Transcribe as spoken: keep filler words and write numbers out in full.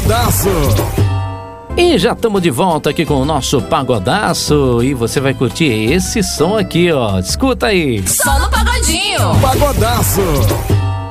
Pagodaço. E já estamos de volta aqui com o nosso Pagodaço. E você vai curtir esse som aqui, ó. Escuta aí. Só no Pagodinho. Pagodaço.